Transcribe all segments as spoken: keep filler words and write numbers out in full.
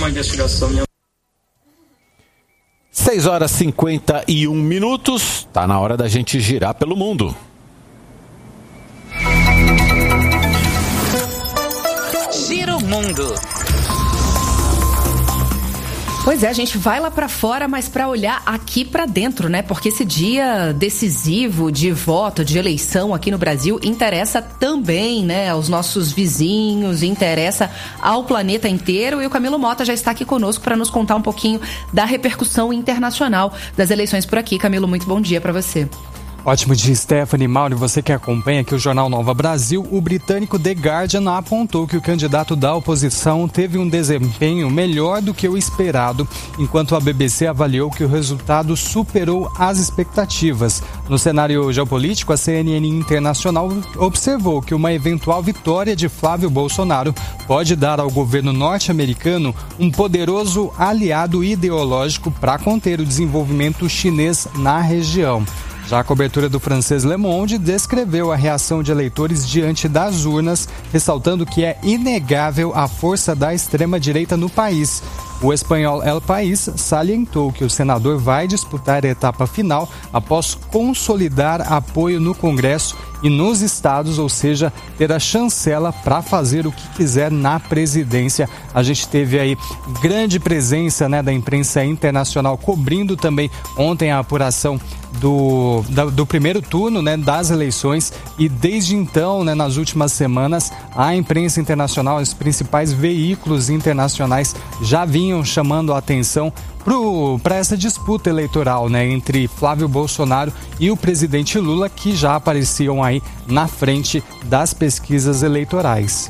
uma investigação. seis horas e cinquenta e um minutos, tá na hora da gente girar pelo mundo. Gira o mundo. Pois é, a gente vai lá pra fora, mas pra olhar aqui pra dentro, né? Porque esse dia decisivo de voto, de eleição aqui no Brasil interessa também, né, aos nossos vizinhos, interessa ao planeta inteiro. E o Camilo Mota já está aqui conosco para nos contar um pouquinho da repercussão internacional das eleições por aqui. Camilo, muito bom dia pra você. Ótimo dia, Stephanie, Mauro, você que acompanha aqui o Jornal Nova Brasil, o britânico The Guardian apontou que o candidato da oposição teve um desempenho melhor do que o esperado, enquanto a B B C avaliou que o resultado superou as expectativas. No cenário geopolítico, a C N N Internacional observou que uma eventual vitória de Flávio Bolsonaro pode dar ao governo norte-americano um poderoso aliado ideológico para conter o desenvolvimento chinês na região. Já a cobertura do francês Le Monde descreveu a reação de eleitores diante das urnas, ressaltando que é inegável a força da extrema-direita no país. O espanhol El País salientou que o senador vai disputar a etapa final após consolidar apoio no Congresso e nos estados, ou seja, ter a chancela para fazer o que quiser na presidência. A gente teve aí grande presença, né, da imprensa internacional cobrindo também ontem a apuração do, da, do primeiro turno, né, das eleições, e desde então, né, nas últimas semanas, a imprensa internacional, os principais veículos internacionais já vinham chamando a atenção para essa disputa eleitoral, né, entre Flávio Bolsonaro e o presidente Lula, que já apareciam aí na frente das pesquisas eleitorais.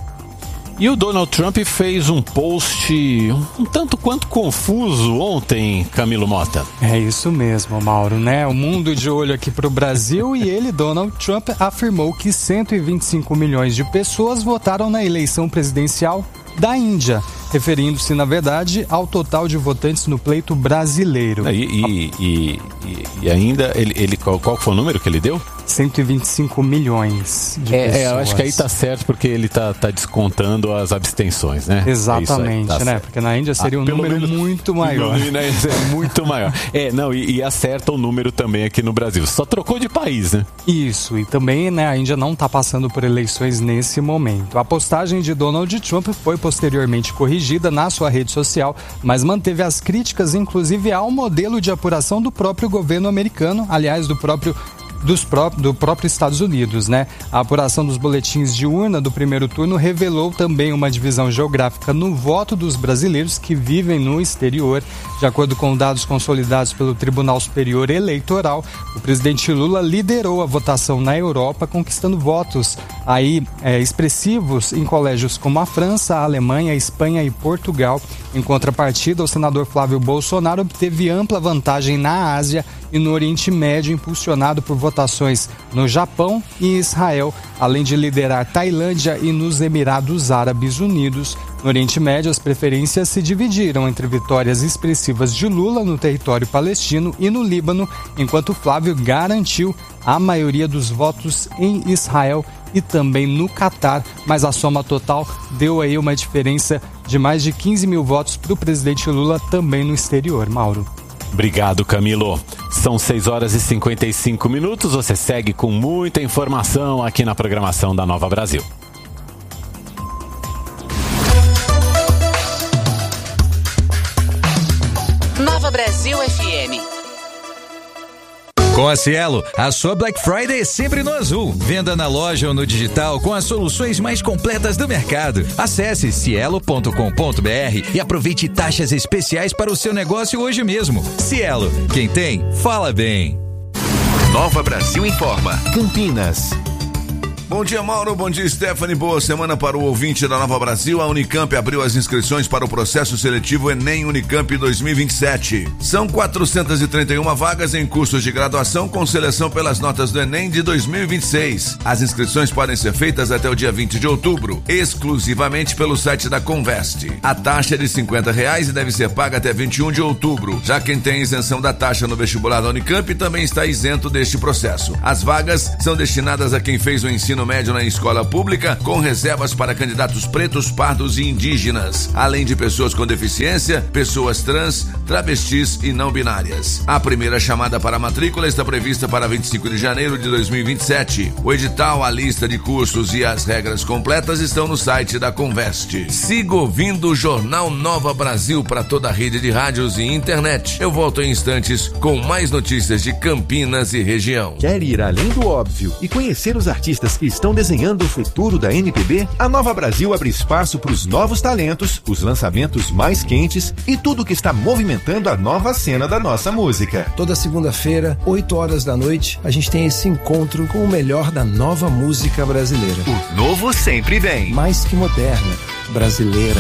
E o Donald Trump fez um post um tanto quanto confuso ontem, Camilo Mota. É isso mesmo, Mauro, né? O mundo de olho aqui para o Brasil, e ele, Donald Trump, afirmou que cento e vinte e cinco milhões de pessoas votaram na eleição presidencial da Índia, referindo-se, na verdade, ao total de votantes no pleito brasileiro. E, e, e, e ainda, ele, ele, qual, qual foi o número que ele deu? cento e vinte e cinco milhões de é, pessoas. É, eu acho que aí tá certo, porque ele tá, tá descontando as abstenções, né? Exatamente, é aí, tá, né? certo. Porque na Índia seria ah, um número menos, muito maior. Né? É muito maior. É, não, e, e acerta o número também aqui no Brasil. Só trocou de país, né? Isso, e também, né, a Índia não tá passando por eleições nesse momento. A postagem de Donald Trump foi posteriormente corrigida na sua rede social, mas manteve as críticas, inclusive, ao modelo de apuração do próprio governo americano, aliás, do próprio Dos pró- do próprio Estados Unidos, né? A apuração dos boletins de urna do primeiro turno revelou também uma divisão geográfica no voto dos brasileiros que vivem no exterior. De acordo com dados consolidados pelo Tribunal Superior Eleitoral, o presidente Lula liderou a votação na Europa, conquistando votos aí é, expressivos em colégios como a França, a Alemanha, a Espanha e Portugal. Em contrapartida, o senador Flávio Bolsonaro obteve ampla vantagem na Ásia e no Oriente Médio, impulsionado por votações no Japão e Israel, além de liderar Tailândia e nos Emirados Árabes Unidos. No Oriente Médio, as preferências se dividiram entre vitórias expressivas de Lula no território palestino e no Líbano, enquanto Flávio garantiu a maioria dos votos em Israel e também no Catar, mas a soma total deu aí uma diferença de mais de quinze mil votos para o presidente Lula também no exterior. Mauro. Obrigado, Camilo. São seis horas e cinquenta e cinco minutos. Você segue com muita informação aqui na programação da Nova Brasil. Nova Brasil F M. Com a Cielo, a sua Black Friday é sempre no azul. Venda na loja ou no digital com as soluções mais completas do mercado. Acesse cielo ponto com ponto b r e aproveite taxas especiais para o seu negócio hoje mesmo. Cielo, quem tem, fala bem. Nova Brasil informa. Campinas. Bom dia, Mauro. Bom dia, Stephanie. Boa semana para o ouvinte da Nova Brasil. A Unicamp abriu as inscrições para o processo seletivo Enem Unicamp dois mil e vinte e sete. São quatrocentas e trinta e uma vagas em cursos de graduação com seleção pelas notas do Enem de dois mil e vinte e seis. As inscrições podem ser feitas até o dia vinte de outubro, exclusivamente pelo site da Convest. A taxa é de cinquenta reais e deve ser paga até vinte e um de outubro. Já quem tem isenção da taxa no vestibular da Unicamp também está isento deste processo. As vagas são destinadas a quem fez o ensino ensino médio na escola pública, com reservas para candidatos pretos, pardos e indígenas, além de pessoas com deficiência, pessoas trans, travestis e não binárias. A primeira chamada para a matrícula está prevista para vinte e cinco de janeiro de dois mil e vinte e sete. O edital, a lista de cursos e as regras completas estão no site da Conveste. Siga ouvindo o Jornal Nova Brasil para toda a rede de rádios e internet. Eu volto em instantes com mais notícias de Campinas e região. Quer ir além do óbvio e conhecer os artistas que estão desenhando o futuro da M P B? A Nova Brasil abre espaço para os novos talentos, os lançamentos mais quentes e tudo que está movimentando a nova cena da nossa música. Toda segunda-feira, oito horas da noite, a gente tem esse encontro com o melhor da nova música brasileira. O novo sempre vem. Mais que moderna, brasileira.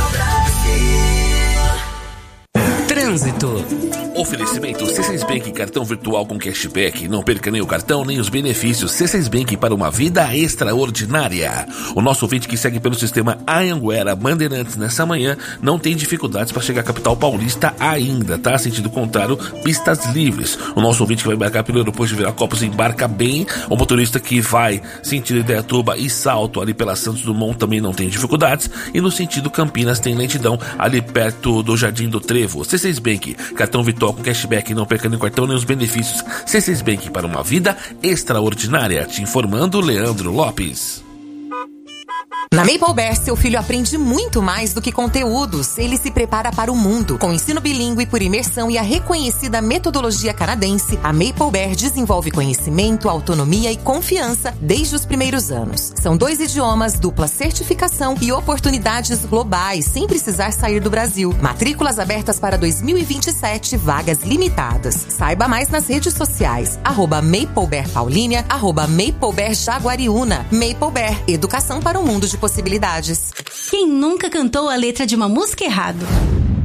Trânsito. Oferecimento C seis Bank, cartão virtual com cashback. Não perca nem o cartão, nem os benefícios. C seis Bank para uma vida extraordinária. O nosso ouvinte que segue pelo sistema Anhanguera Bandeirantes nessa manhã não tem dificuldades para chegar à capital paulista ainda, tá? Sentido contrário, pistas livres. O nosso ouvinte que vai embarcar pelo aeroporto de Viracopos embarca bem. O motorista que vai sentido Indaiatuba e Salto ali pela Santos Dumont também não tem dificuldades. E no sentido Campinas tem lentidão ali perto do Jardim do Trevo. C seis Bank, cartão virtual com cashback, não perca nem o cartão nem os benefícios. C seis Bank para uma vida extraordinária. Te informando, Leandro Lopes. Na Maple seu filho aprende muito mais do que conteúdos. Ele se prepara para o mundo. Com ensino bilíngue por imersão e a reconhecida metodologia canadense, a Maple desenvolve conhecimento, autonomia e confiança desde os primeiros anos. São dois idiomas, dupla certificação e oportunidades globais, sem precisar sair do Brasil. Matrículas abertas para dois mil e vinte e sete, vagas limitadas. Saiba mais nas redes sociais. Arroba Maple Paulínia, arroba Maple Jaguariúna. Maple educação para um mundo de possibilidades. Quem nunca cantou a letra de uma música errado?